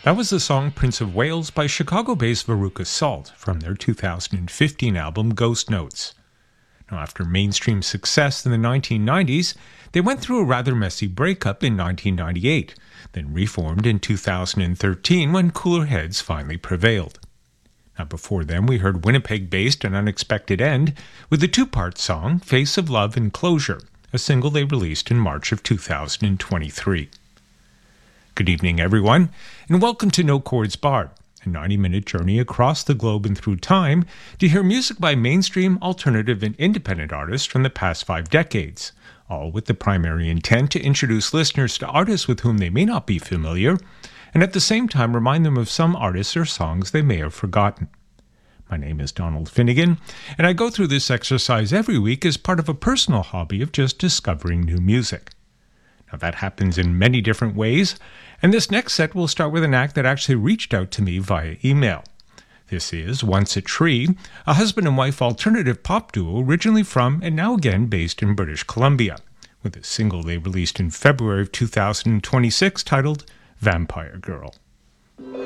That was the song Prince of Wales by Chicago-based Veruca Salt from their 2015 album Ghost Notes. Now, after mainstream success in the 1990s, they went through a rather messy breakup in 1998, then reformed in 2013 when cooler heads finally prevailed. Now, before them, we heard Winnipeg-based An Unexpected End with the two-part song Face of Love and Closure, a single they released in March of 2023. Good evening, everyone, and welcome to No Chords Barred, a 90-minute journey across the globe and through time to hear music by mainstream, alternative, and independent artists from the past 5 decades, all with the primary intent to introduce listeners to artists with whom they may not be familiar, and at the same time remind them of some artists or songs they may have forgotten. My name is Donald Finnegan, and I go through this exercise every week as part of a personal hobby of just discovering new music. Now, that happens in many different ways, and this next set will start with an act that actually reached out to me via email. This is Once a Tree, a husband and wife alternative pop duo originally from and now again based in British Columbia, with a single they released in February of 2026 titled Vampire Girl.